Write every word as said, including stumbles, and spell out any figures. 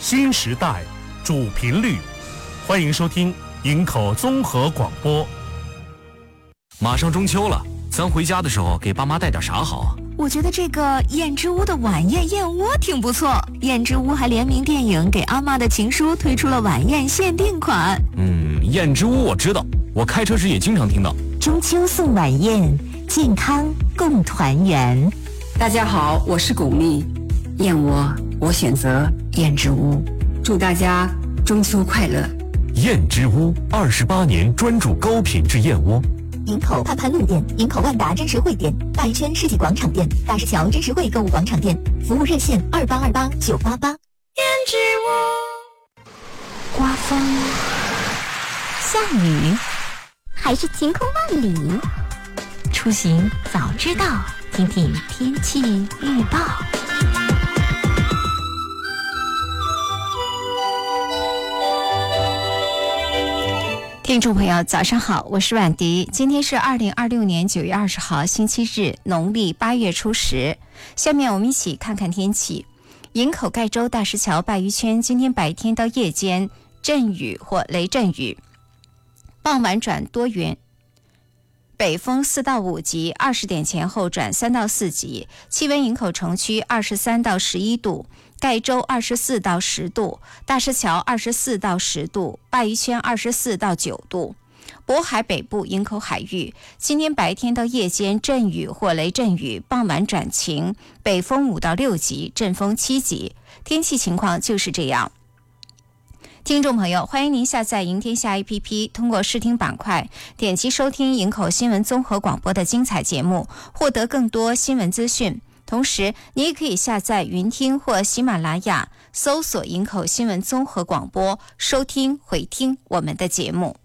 新时代主频率，欢迎收听营口综合广播。 马上中秋了，咱回家的时候给爸妈带点啥好啊？ 我觉得这个燕之屋的晚宴燕窝挺不错。燕之屋还联名电影《给阿妈的情书》推出了晚宴限定款。 嗯，燕之屋我知道，我开车时也经常听到。 中秋送晚宴，健康共团圆。 大家好，我是巩俐，燕窝我选择燕之屋，祝大家中秋快乐。 燕之屋二十八年专注高品质燕窝。 营口盼盼路店、营口万达真实汇店、大一圈世纪广场店、大石桥真实汇购物广场店，服务热线二八二八九八八。 燕之屋。 刮风、下雨， 还是晴空万里？ 出行早知道，听听天气预报。听众朋友早上好，我是婉迪。今天是二零二六年九月二十号星期日，农历八月初十。下面我们一起看看天气。营口盖州大石桥鲅鱼圈今天白天到夜间阵雨或雷阵雨，傍晚转多云，北风四到五级，二十点前后转三到四级。气温营口城区二十三到十一度，盖州二十四到十度，大石桥二十四到十度，鲅鱼圈二十四到九度。渤海北部营口海域今天白天到夜间阵雨或雷阵雨，傍晚转晴，北风五到六级，阵风七级。天气情况就是这样。听众朋友，欢迎您下载营天下 A P P， 通过视听板块点击收听营口新闻综合广播的精彩节目，获得更多新闻资讯。同时你也可以下载云听或喜马拉雅，搜索营口新闻综合广播，收听回听我们的节目。